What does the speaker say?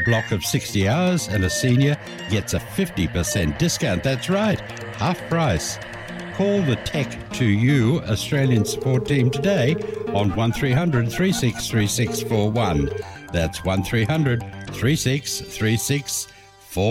block of 60 hours and a senior gets a 50% discount. That's right, half price. Call the Tech2U Australian support team today on 1300 363641. That's 1300 363641.